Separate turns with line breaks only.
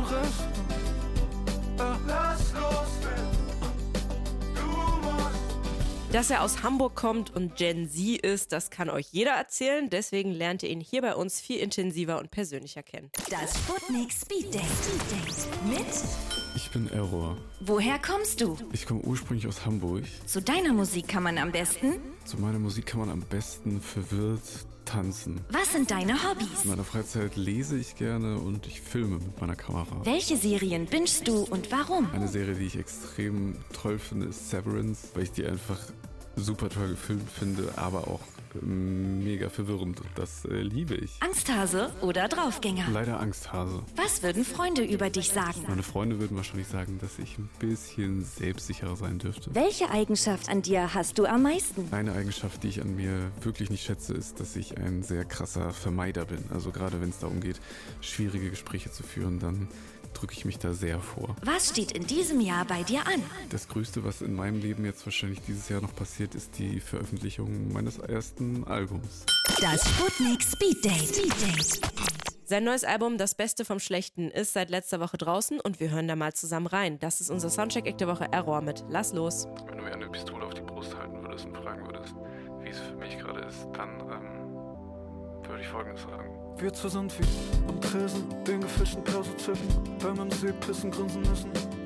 Rest. Lass los, du musst.
Dass er aus Hamburg kommt und Gen Z ist, das kann euch jeder erzählen. Deswegen lernt ihr ihn hier bei uns viel intensiver und persönlicher kennen.
Das Sputnik Speed Date mit...
Ich bin Error.
Woher kommst du?
Ich komme ursprünglich aus Hamburg.
Zu deiner Musik kann man am besten...
Zu meiner Musik kann man am besten verwirrt tanzen.
Was sind deine Hobbys?
In meiner Freizeit lese ich gerne und ich filme mit meiner Kamera.
Welche Serien bingest du und warum?
Eine Serie, die ich extrem toll finde, ist Severance, weil ich die einfach super toll gefilmt finde, aber auch mega verwirrend. Das liebe ich.
Angsthase oder Draufgänger?
Leider Angsthase.
Was würden Freunde über dich sagen?
Meine Freunde würden wahrscheinlich sagen, dass ich ein bisschen selbstsicherer sein dürfte.
Welche Eigenschaft an dir hast du am meisten?
Eine Eigenschaft, die ich an mir wirklich nicht schätze, ist, dass ich ein sehr krasser Vermeider bin. Also gerade wenn es darum geht, schwierige Gespräche zu führen, dann drücke ich mich da sehr vor.
Was steht in diesem Jahr bei dir an?
Das Größte, was in meinem Leben jetzt wahrscheinlich dieses Jahr noch passiert, ist die Veröffentlichung meines ersten Albums.
Das Sputnik Speed Date.
Sein neues Album Das Beste vom Schlechten ist seit letzter Woche draußen und wir hören da mal zusammen rein. Das ist unser Soundcheck der Woche Error mit Lass los.
Wenn du mir eine Pistole auf die Brust halten würdest und fragen würdest, wie es für mich gerade ist, dann würde ich Folgendes sagen.
Wir zwei sind wie am Tresen, den gefischten Perso zücken, beim im See pissen, grinsen müssen.